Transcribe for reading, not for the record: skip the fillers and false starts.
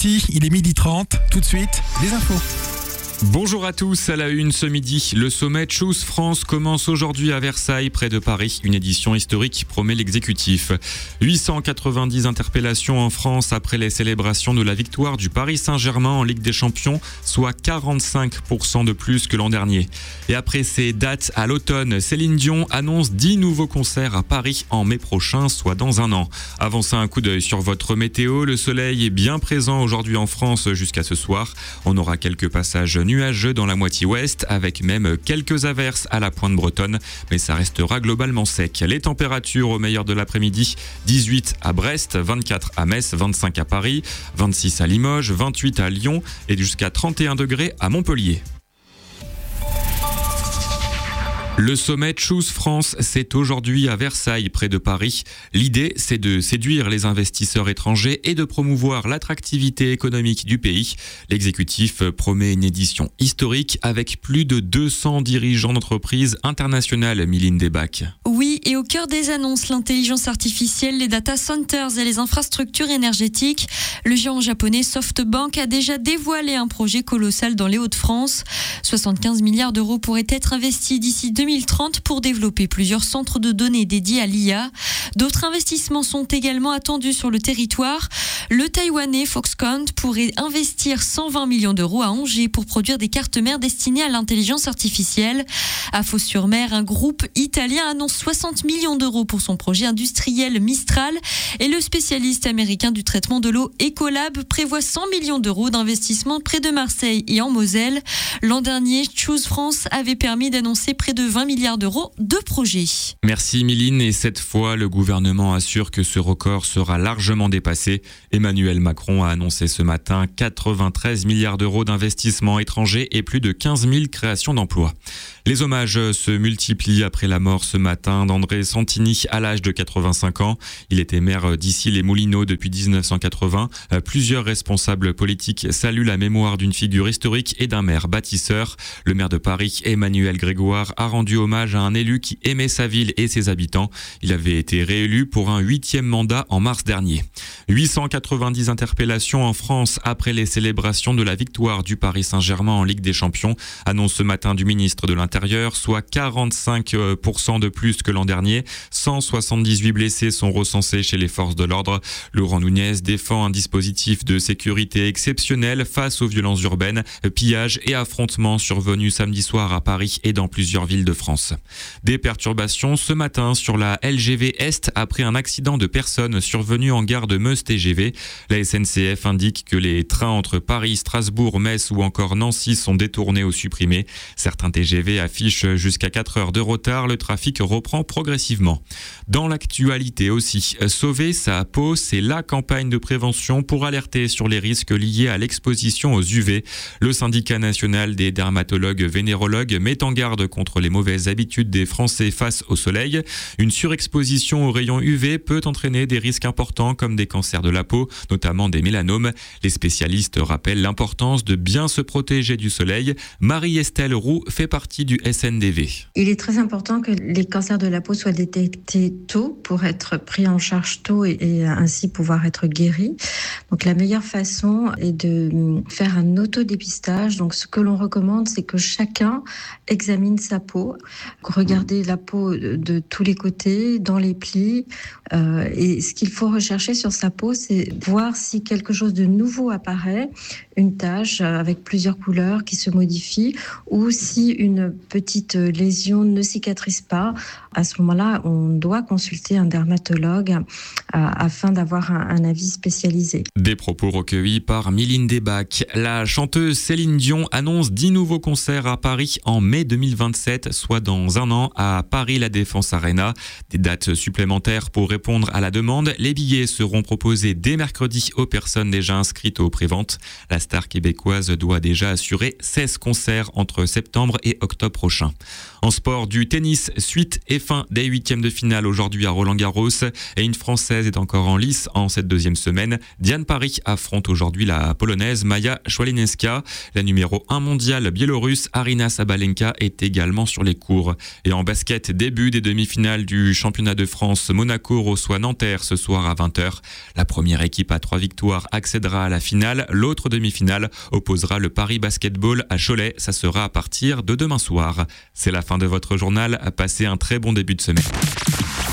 parti, il est 12h30. Tout de suite, les infos. Bonjour à tous, à la une ce midi, le sommet Choose France commence aujourd'hui à Versailles, près de Paris. Une édition historique promet l'exécutif. 890 interpellations en France après les célébrations de la victoire du Paris Saint-Germain en Ligue des Champions, soit 45% de plus que l'an dernier. Et après ces dates à l'automne, Céline Dion annonce 10 nouveaux concerts à Paris en mai prochain, soit dans un an. Avancez un coup d'œil sur votre météo, le soleil est bien présent aujourd'hui en France jusqu'à ce soir. On aura quelques passages nuageux dans la moitié ouest, avec même quelques averses à la pointe bretonne, mais ça restera globalement sec. Les températures au meilleur de l'après-midi, 18 à Brest, 24 à Metz, 25 à Paris, 26 à Limoges, 28 à Lyon et jusqu'à 31 degrés à Montpellier. Le sommet Choose France, c'est aujourd'hui à Versailles, près de Paris. L'idée, c'est de séduire les investisseurs étrangers et de promouvoir l'attractivité économique du pays. L'exécutif promet une édition historique avec plus de 200 dirigeants d'entreprises internationales, Mylène Debac. Oui, et au cœur des annonces, l'intelligence artificielle, les data centers et les infrastructures énergétiques. Le géant japonais SoftBank a déjà dévoilé un projet colossal dans les Hauts-de-France. 75 milliards d'euros pourraient être investis d'ici 2030 pour développer plusieurs centres de données dédiés à l'IA. D'autres investissements sont également attendus sur le territoire. Le Taïwanais Foxconn pourrait investir 120 millions d'euros à Angers pour produire des cartes mères destinées à l'intelligence artificielle. À Fos-sur-Mer, un groupe italien annonce 60 millions d'euros pour son projet industriel Mistral et le spécialiste américain du traitement de l'eau Ecolab prévoit 100 millions d'euros d'investissement près de Marseille et en Moselle. L'an dernier, Choose France avait permis d'annoncer près de 20 milliards d'euros de projets. Merci Mylène, et cette fois, le gouvernement assure que ce record sera largement dépassé. Emmanuel Macron a annoncé ce matin 93 milliards d'euros d'investissements étrangers et plus de 15 000 créations d'emplois. Les hommages se multiplient après la mort ce matin d'André Santini à l'âge de 85 ans. Il était maire d'Issy-les-Moulineaux depuis 1980. Plusieurs responsables politiques saluent la mémoire d'une figure historique et d'un maire bâtisseur. Le maire de Paris, Emmanuel Grégoire, a rendu hommage à un élu qui aimait sa ville et ses habitants. Il avait été réélu pour un 8e mandat en mars dernier. 890 interpellations en France après les célébrations de la victoire du Paris Saint-Germain en Ligue des Champions, annonce ce matin du ministre de l'Intérieur, soit 45% de plus que l'an dernier. 178 blessés sont recensés chez les forces de l'ordre. Laurent Nunez défend un dispositif de sécurité exceptionnel face aux violences urbaines, pillages et affrontements survenus samedi soir à Paris et dans plusieurs villes de France. Des perturbations ce matin sur la LGV Est après un accident de personnes survenu en gare de Meuse-TGV. La SNCF indique que les trains entre Paris, Strasbourg, Metz ou encore Nancy sont détournés ou supprimés. Certains TGV affichent jusqu'à 4 heures de retard. Le trafic reprend progressivement. Dans l'actualité aussi, sauver sa peau, c'est la campagne de prévention pour alerter sur les risques liés à l'exposition aux UV. Le syndicat national des dermatologues vénérologues met en garde contre les mauvaises habitudes des Français face au soleil. Une surexposition aux rayons UV peut entraîner des risques importants comme des cancers de la peau, notamment des mélanomes. Les spécialistes rappellent l'importance de bien se protéger du soleil. Marie-Estelle Roux fait partie du SNDV. Il est très important que les cancers de la peau soient détectés tôt pour être pris en charge tôt et ainsi pouvoir être guéris. Donc la meilleure façon est de faire un autodépistage. Donc ce que l'on recommande, c'est que chacun examine sa peau, regarder la peau de tous les côtés, dans les plis. Et ce qu'il faut rechercher sur sa peau, c'est voir si quelque chose de nouveau apparaît, une tache avec plusieurs couleurs qui se modifie, ou si une petite lésion ne cicatrise pas. À ce moment-là, on doit consulter un dermatologue afin d'avoir un avis spécialisé. Des propos recueillis par Mylène Debac. La chanteuse Céline Dion annonce 10 nouveaux concerts à Paris en mai 2027, soit dans un an à Paris La Défense Arena. Des dates supplémentaires pour répondre à la demande. Les billets seront proposés dès mercredi aux personnes déjà inscrites aux préventes. La star québécoise doit déjà assurer 16 concerts entre septembre et octobre prochain. En sport, du tennis, suite et fin des huitièmes de finale aujourd'hui à Roland-Garros. Et une Française est encore en lice en cette deuxième semaine. Diane Paris affronte aujourd'hui la Polonaise Maja Szwalinecka. La numéro 1 mondiale biélorusse Aryna Sabalenka est également sur sur les cours. Et en basket, début des demi-finales du championnat de France, Monaco reçoit Nanterre ce soir à 20h. La première équipe à 3 victoires accédera à la finale. L'autre demi-finale opposera le Paris Basketball à Cholet. Ça sera à partir de demain soir. C'est la fin de votre journal. Passez un très bon début de semaine.